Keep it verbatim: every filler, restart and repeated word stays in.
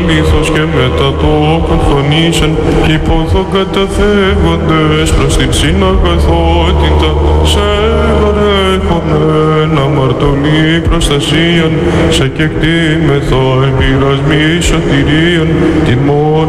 λίθος και μετά το προφανήσαν κι υπόθω καταφεύγοντες προς την συναγαθότητα σε παρέχομεν αμαρτωλή προστασίαν σε κεκτήμεθα εμπειρασμή σωτηρίαν τιμών